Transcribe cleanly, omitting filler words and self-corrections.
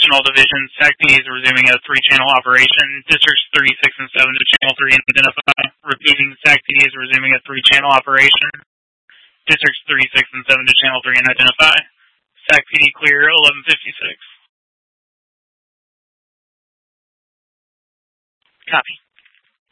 Attention all divisions. SAC PD is resuming a 3-channel operation. Districts 3, 6, and 7 to Channel 3 and identify. Repeating, SAC PD is resuming a 3-channel operation. Districts 3, 6, and 7 to Channel 3 and identify. SAC PD clear 1156. Copy.